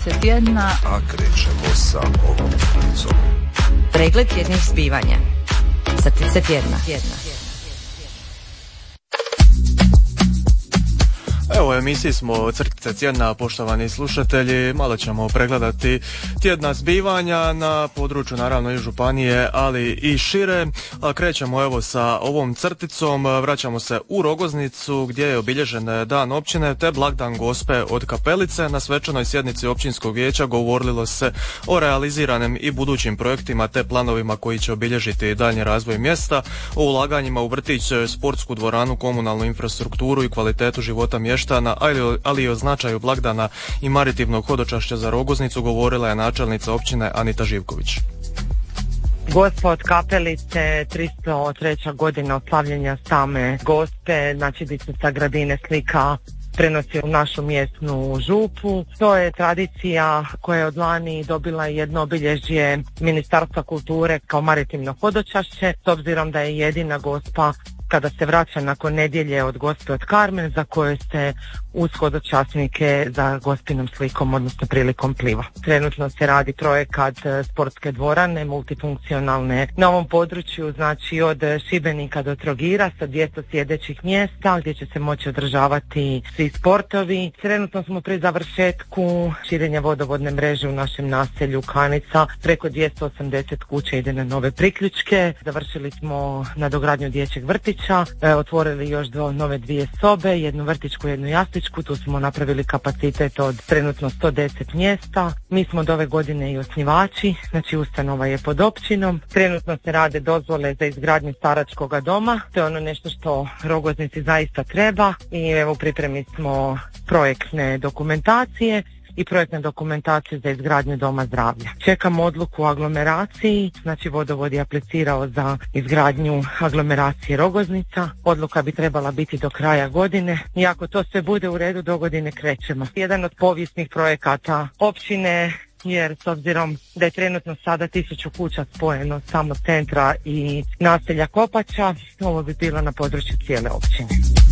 crtice tjedna, a krećemo sa ovom crticom. Pregled tjednih zbivanja. Crtice tjedna. Evo, u emisiji smo crtice tjedna, poštovani slušatelji. Malo ćemo pregledati tjedna zbivanja na području naravno i županije, ali i šire. Krećemo evo sa ovom crticom, vraćamo se u Rogoznicu gdje je obilježen dan općine te blagdan Gospe od Kapelice. Na svečanoj sjednici općinskog vijeća govorilo se o realiziranim i budućim projektima te planovima koji će obilježiti daljnji razvoj mjesta, o ulaganjima u vrtić, sportsku dvoranu, komunalnu infrastrukturu i kvalitetu života mještana, ali i o značaju blagdana i maritivnog hodočašća za Rogoznicu govorila je načelnica općine Anita Živković. Gospa od Kapelice, 303. godina oslavljenja same Gospe, znači Dičica Gradine slika prenosi u našu mjesnu župu. To je tradicija koja je od lani dobila jedno obilježje Ministarstva kulture kao maritimno hodočašće, s obzirom da je jedina Gospa kada se vraća nakon nedjelje od Gospe od Karmen, za koje se uz hodočasnike za Gospinom slikom, odnosno prilikom pliva. Trenutno se radi projekat sportske dvorane, multifunkcionalne na ovom području, znači od Šibenika do Trogira sa 200 sjedećih mjesta gdje će se moći održavati svi sportovi. Trenutno smo pri završetku širenja vodovodne mreže u našem naselju Kanica. Preko 280 kuća ide na nove priključke. Završili smo nadogradnju dječjeg vrtića, otvorili još nove 2 sobe, jednu vrtićku, jednu jasličku. Tu smo napravili kapacitet od trenutno 110 mjesta. Mi smo od ove godine i osnivači, znači ustanova je pod općinom. Trenutno se rade dozvole za izgradnju staračkog doma. To je ono nešto što Rogoznici zaista treba i evo u pripremi smo projektne dokumentacije i projektne dokumentacije za izgradnju doma zdravlja. Čekamo odluku o aglomeraciji, znači vodovod je aplicirao za izgradnju aglomeracije Rogoznica. Odluka bi trebala biti do kraja godine i ako to sve bude u redu, do godine krećemo. Jedan od povijesnih projekata općine, jer s obzirom da je trenutno sada 1000 kuća spojeno samo centra i naselja Kopača, ovo bi bilo na području cijele općine.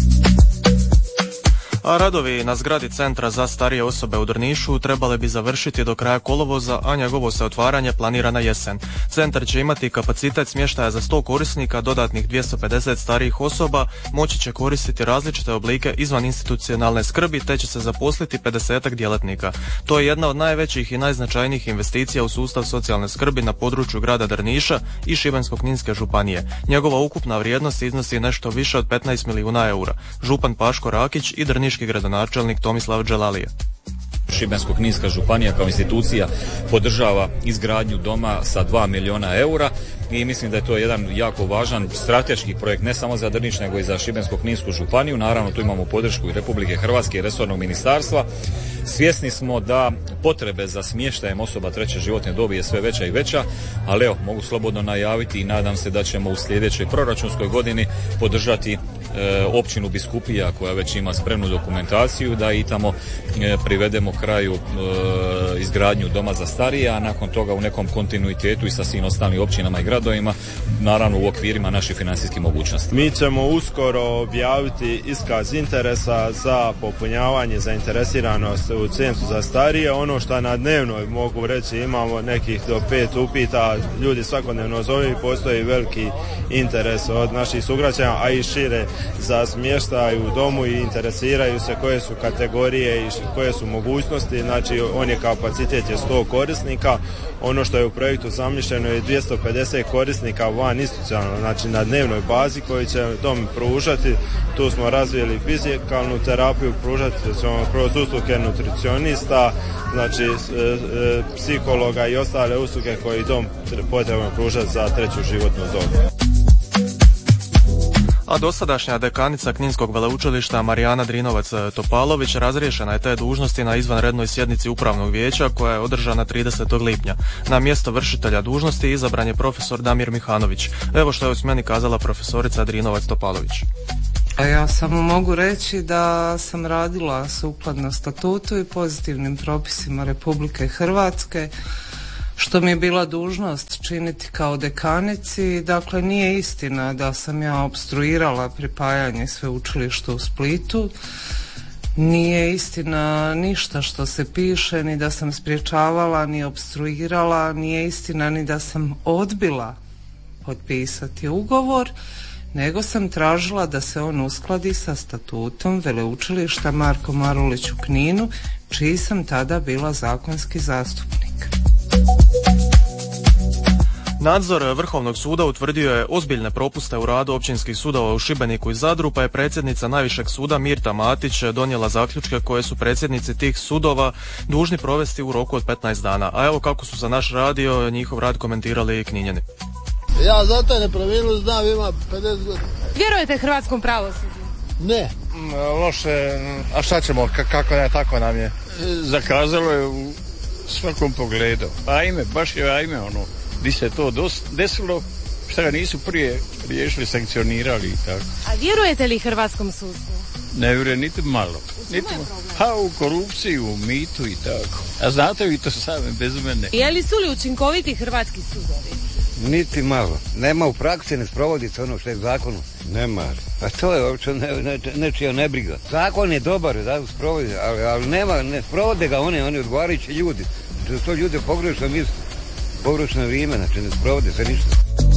A radovi na zgradi Centra za starije osobe u Drnišu trebali bi završiti do kraja kolovoza, a njegovo se otvaranje planira na jesen. Centar će imati kapacitet smještaja za 100 korisnika, dodatnih 250 starijih osoba, moći će koristiti različite oblike izvan institucionalne skrbi, te će se zaposliti 50 djelatnika. To je jedna od najvećih i najznačajnijih investicija u sustav socijalne skrbi na području grada Drniša i Šibensko-kninske županije. Njegova ukupna vrijednost iznosi nešto više od 15 milijuna eura. Župan Paško Rakić i drniški gradonačelnik Tomislav Đelalije. Šibensko-kninska županija kao institucija podržava izgradnju doma sa 2 milijuna eura i mislim da je to jedan jako važan strateški projekt ne samo za Drniš nego i za Šibensko-kninsku županiju. Naravno tu imamo podršku i Republike Hrvatske i resornog ministarstva. Svjesni smo da potrebe za smještajem osoba treće životne dobi je sve veća i veća, ali evo mogu slobodno najaviti i nadam se da ćemo u sljedećoj proračunskoj godini podržati općinu Biskupija koja već ima spremnu dokumentaciju da i tamo privedemo kraju izgradnju doma za starije, a nakon toga u nekom kontinuitetu i sa svim ostalim općinama i gradovima, naravno u okvirima naših financijskih mogućnosti. Mi ćemo uskoro objaviti iskaz interesa za popunjavanje zainteresiranost u Centru za starije. Ono što na dnevnoj mogu reći imamo nekih do 5 upita, ljudi svakodnevno zove i postoji veliki interes od naših sugrađana, a i šire za smještaj u domu i interesiraju se koje su kategorije i koje su mogućnosti. Znači on je kapacitet je 100 korisnika. Ono što je u projektu zamišljeno je 250 korisnika van institucionalno, znači na dnevnoj bazi koji će dom pružati. Tu smo razvili fizikalnu terapiju, pružati ćemo kroz usluge nutricionista, znači psihologa i ostale usluge koji dom potrebno pružati za treću životnu dobu. A dosadašnja dekanica Kninskog veleučilišta Marijana Drinovac-Topalović razriješena je te dužnosti na izvanrednoj sjednici upravnog vijeća koja je održana 30. lipnja. Na mjesto vršitelja dužnosti izabran je profesor Damir Mihanović. Evo što je u smjeni kazala profesorica Drinovac-Topalović. A ja samo mogu reći da sam radila sukladno statutu i pozitivnim propisima Republike Hrvatske, što mi je bila dužnost činiti kao dekanici. Dakle, nije istina da sam ja opstruirala pripajanje sveučilišta u Splitu. Nije istina ništa što se piše, ni da sam spriječavala, ni opstruirala, nije istina ni da sam odbila potpisati ugovor, nego sam tražila da se on uskladi sa statutom Veleučilišta Marko Marulić u Kninu, čiji sam tada bila zakonski zastupnik. Nadzor Vrhovnog suda utvrdio je ozbiljne propuste u radu općinskih sudova u Šibeniku i Zadru, pa je predsjednica Najvišeg suda Mirta Matić donijela zaključke koje su predsjednici tih sudova dužni provesti u roku od 15 dana. A evo kako su za naš radio njihov rad komentirali Kninjani. Ja za taj nepravilnost znam, ima 50 godina. Vjerujete hrvatskom pravosuđu? Ne. Loše, a šta ćemo, kako ne, tako nam je. Zakazalo je u svakom pogledu. Baš je ono, di se to desilo, šta ga nisu prije riješili, sankcionirali i tako. A vjerujete li hrvatskom sudstvu? Ne vjerujem niti malo. U korupciju, u mitu i tako. A znate vi to sami bez mene. Je li su li učinkoviti hrvatski sudovi? Niti malo. Nema u praksi, ne sprovodi se ono što je zakonu. Nema. A to je uopće nečija nebriga. Zakon je dobar da sprovodi, ali ne sprovode ga oni odgovarajući ljudi. To ljudi pogrešno misle. Pogrešno vrijeme, znači ne sprovode se ništa.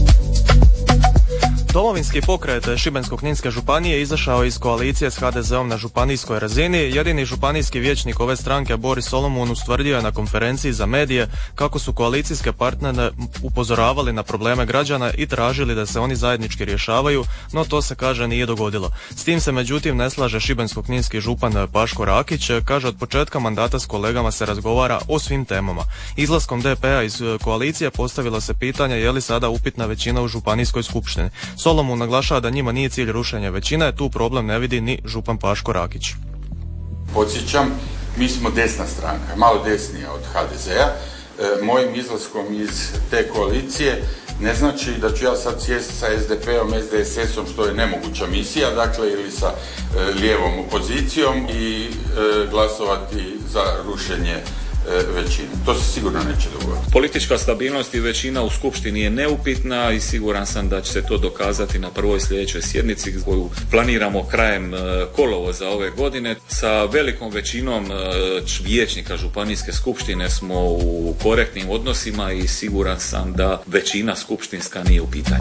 Domovinski pokret Šibensko-kninske županije izašao iz koalicije s HDZ-om na županijskoj razini. Jedini županijski vijećnik ove stranke Boris Solomon ustvrdio je na konferenciji za medije kako su koalicijske partnere upozoravali na probleme građana i tražili da se oni zajednički rješavaju, no to se, kaže, nije dogodilo. S tim se međutim ne slaže šibensko-kninski župan Paško Rakić, kaže od početka mandata s kolegama se razgovara o svim temama. Izlaskom DP-a iz koalicije postavilo se pitanje je li sada upitna većina u županijskoj skupštini. Solomon naglašava da njima nije cilj rušenja većine, tu problem ne vidi ni župan Paško Rakić. Podsjećam, mi smo desna stranka, malo desnija od HDZ-a. Mojim izlaskom iz te koalicije ne znači da ću ja sad sjesti sa SDP-om, SDSS-om, što je nemoguća misija, dakle, ili sa lijevom opozicijom i glasovati za rušenje većine. To se sigurno neće dogoditi. Politička stabilnost i većina u skupštini je neupitna i siguran sam da će se to dokazati na prvoj sljedećoj sjednici koju planiramo krajem kolovoza ove godine. Sa velikom većinom vijećnika županijske skupštine smo u korektnim odnosima i siguran sam da većina skupštinska nije u pitanju.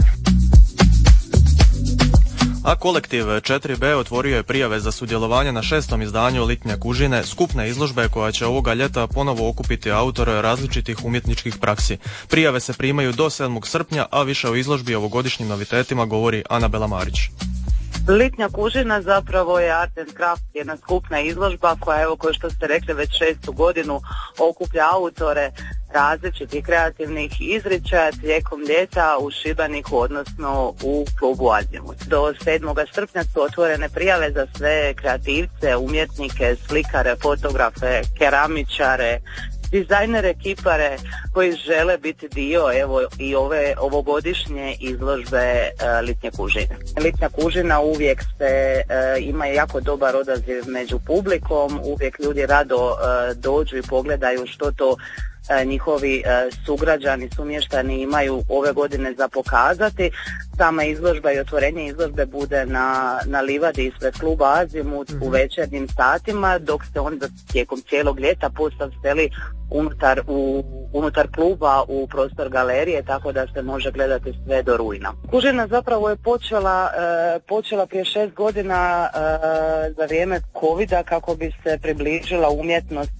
A kolektiv 4B otvorio je prijave za sudjelovanje na 6. izdanju Litnjak užine, skupne izložbe koja će ovoga ljeta ponovo okupiti autore različitih umjetničkih praksi. Prijave se primaju do 7. srpnja, a više o izložbi i ovogodišnjim novitetima govori Anabela Marić. Litnjak užina zapravo je Art and Craft, jedna skupna izložba koja, evo, kao što ste rekli, već 6. godinu okuplja autore različitih kreativnih izričaja tijekom ljeta u Šibeniku, odnosno u klubu Azimut. Do 7. srpnja su otvorene prijave za sve kreativce, umjetnike, slikare, fotografe, keramičare, dizajnere, kipare koji žele biti dio, evo, i ove ovogodišnje izložbe Litnjak užine. Litnjak užina uvijek ima jako dobar odaziv među publikom, uvijek ljudi rado dođu i pogledaju što to njihovi sugrađani, sumještani imaju ove godine za pokazati. Sama izložba i otvorenje izložbe bude na livadi ispred kluba Azimut u večernjim satima, dok se onda tijekom cijelog ljeta postav seli unutar kluba u prostor galerije, tako da se može gledati sve do rujna. Užina zapravo je počela prije 6 godina za vrijeme covida kako bi se približila umjetnost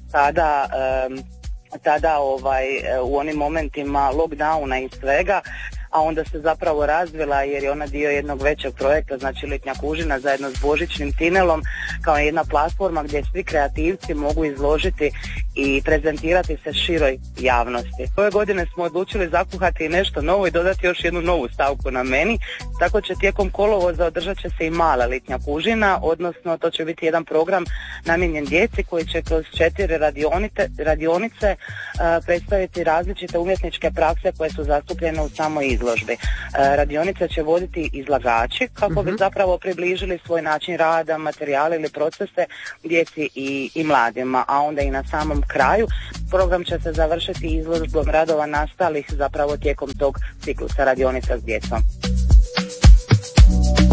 tada u onim momentima lockdowna i svega, a onda se zapravo razvila jer je ona dio jednog većeg projekta, znači Litnjak užina zajedno s Božićnim Tinelom, kao jedna platforma gdje svi kreativci mogu izložiti i prezentirati se široj javnosti. Ove godine smo odlučili zakuhati nešto novo i dodati još jednu novu stavku na meni, tako će tijekom kolovoza održat će se i mala Litnjak užina, odnosno to će biti jedan program namijenjen djeci koji će kroz 4 radionice predstaviti različite umjetničke prakse koje su zastupljene u samoj izložbi. Radionice će voditi izlagači kako bi zapravo približili svoj način rada, materijale ili procese djeci i mladima, a onda i na samom kraju program će se završiti izložbom radova nastalih zapravo tijekom tog ciklusa radionica s djecom.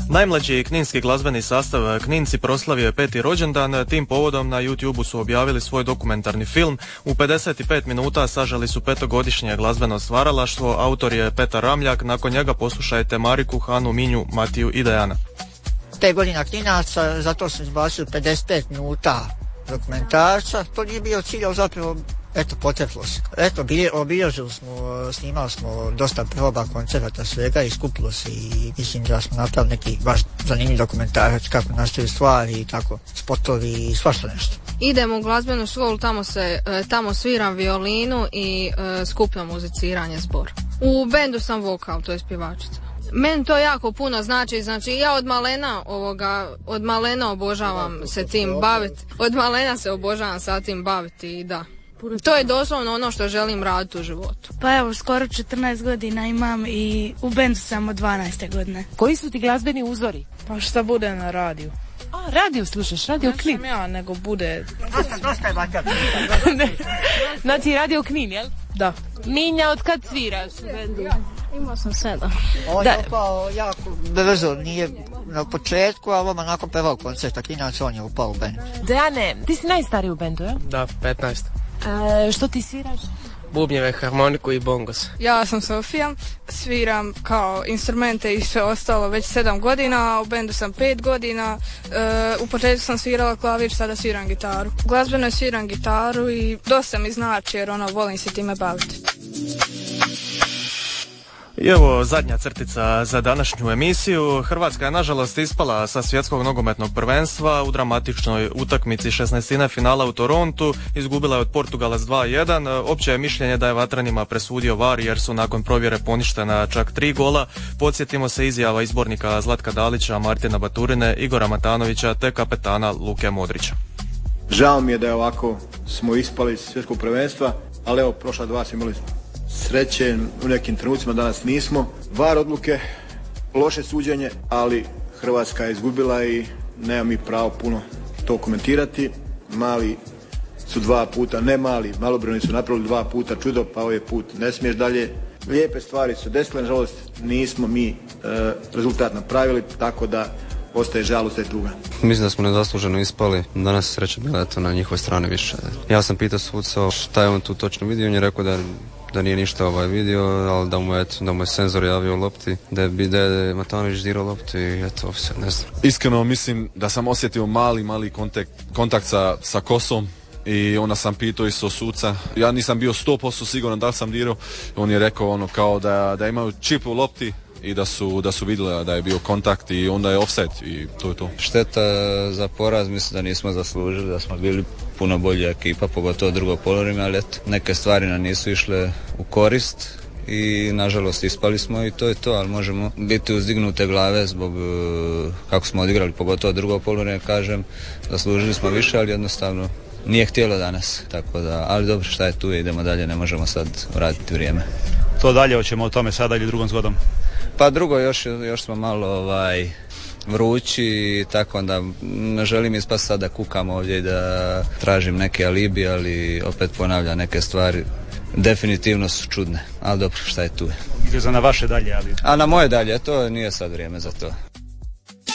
Najmlađi kninski glazbeni sastav Kninci proslavio je 5. rođendan. Tim povodom na YouTubeu su objavili svoj dokumentarni film. U 55 minuta saželi su 5-godišnje glazbeno stvaralaštvo. Autor je Petar Ramljak. Nakon njega poslušajte Mariku, Hanu, Minju, Matiju i Dejana. 5 godina klinaca, zato sam izbacio 55 minuta dokumentarca. To nije bio cilj, ali zapravo potrefilo se. Obilježili smo, snimali smo dosta proba, koncerata, svega i skupilo se i mislim da smo napravili neki baš zanimljiv dokumentarac kako nastaju stvari i tako, spotovi i svašta nešto. Idem u glazbenu školu, tamo sviram violinu i skupljam muziciranje, zbor. U bendu sam vokal, to je pjevačica. Meni to jako puno znači ja od malena obožavam se tim baviti. Od malena se obožavam sa tim baviti i da. To je doslovno ono što želim raditi u životu. Pa evo, skoro 14 godina imam i u bendu sam od 12. godine. Koji su ti glazbeni uzori? Pa šta bude na radiju. A, radio slušaš, Radio Knin? Ne sam ja, nego bude... Dosta je vakar. Znači, Radio Knin, jel? Da. Minja, od kad sviraš u bendu? Imao sam 7. On je upao jako brzo, nije na početku, ali odmah nakon prvog koncerta klinac on je upao u bendu. Dejane, ti si najstariji u bendu, jel? Da, 15. Što ti sviraš? Bubnjeve, harmoniku i bongos. Ja sam Sofija, sviram kao instrumente i sve ostalo već 7 godina, u bendu sam 5 godina, u početku sam svirala klavir, sada sviram gitaru. Glazbeno sviram gitaru i dosta mi znači jer volim se time baviti. I evo zadnja crtica za današnju emisiju. Hrvatska je nažalost ispala sa svjetskog nogometnog prvenstva u dramatičnoj utakmici 16. finala u Torontu. Izgubila je od Portugala s 2-1. Opće je mišljenje da je vatrenima presudio VAR jer su nakon provjere poništena čak 3 gola. Podsjetimo se izjava izbornika Zlatka Dalića, Martina Baturine, Igora Matanovića te kapetana Luke Modrića. Žao mi je da je ovako smo ispali iz svjetskog prvenstva, ali evo prošla 2 smo imali sreće, u nekim trenucima danas nismo. VAR odluke, loše suđenje, ali Hrvatska je izgubila i nema mi pravo puno to komentirati. Mali su 2 puta, ne mali, malobrojni su napravili 2 puta čudo, pa ovaj put ne smiješ dalje. Lijepe stvari su desile, nažalost nismo mi rezultat napravili, tako da ostaje žalost i tuga. Mislim da smo nezasluženo ispali. Danas sreća bila to na njihovoj strani više. Ja sam pitao suca šta je on tu točno vidio, on je rekao da nije ništa vidio, ali da mu je senzor javio lopti, da je Matanović dirao lopti i eto, ne znam. Iskreno mislim da sam osjetio mali kontakt sa kosom i onda sam pitao isto suca. Ja nisam bio 100% siguran da li sam dirao. On je rekao kao da imaju čip u lopti i da su vidjeli da je bio kontakt i onda je offset i to je to. Šteta za poraz, mislim da nismo zaslužili, da smo bili puno bolja ekipa, pogotovo drugo poluvreme, ali eto, neke stvari nam nisu išle u korist i nažalost ispali smo i to je to, ali možemo biti uzdignute glave zbog kako smo odigrali, pogotovo drugo poluvreme, kažem, zaslužili smo više, ali jednostavno nije htjelo danas, tako da, ali dobro, šta je tu, idemo dalje, ne možemo sad vratiti vrijeme. To dalje, hoćemo o tome sada ili drugom zgodom? Pa drugo, još smo malo vrući i tako, onda ne želim ispasti sad da kukam ovdje i da tražim neke alibi, ali opet ponavljam, neke stvari definitivno su čudne, ali dobro, šta je tu. Ide za na vaše dalje, ali... A na moje dalje, to nije sad vrijeme za to.